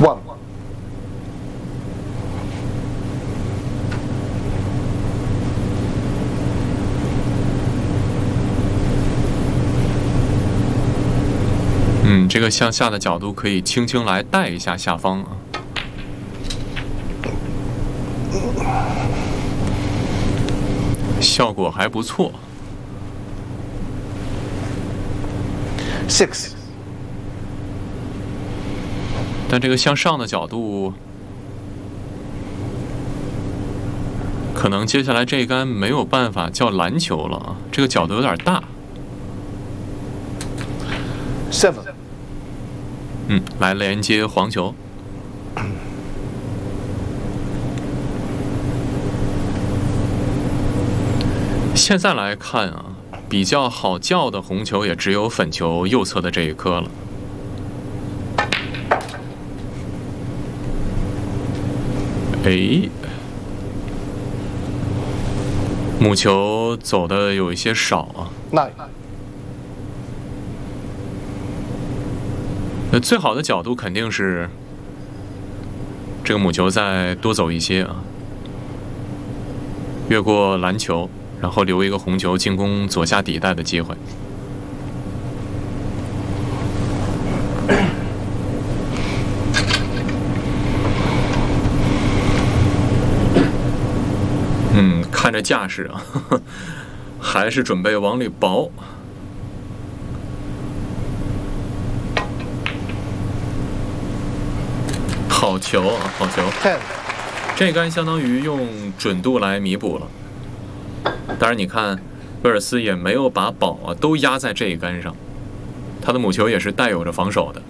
1。 这个向下的角度可以轻轻来带一下下方啊。效果还不错。 6。 但这个向上的角度，可能接下来这一杆没有办法叫篮球了啊，这个角度有点大。 7。 来连接黄球。现在来看啊，比较好叫的红球也只有粉球右侧的这一颗了。母球走的有一些少啊。 9。 最好的角度肯定是这个母球再多走一些啊，越过篮球，然后留一个红球进攻左下底带的机会。看着架势啊，还是准备往里薄。好球啊，好球！ 10。 这杆相当于用准度来弥补了。当然，你看威尔斯也没有把宝啊都压在这一杆上，他的母球也是带有着防守的。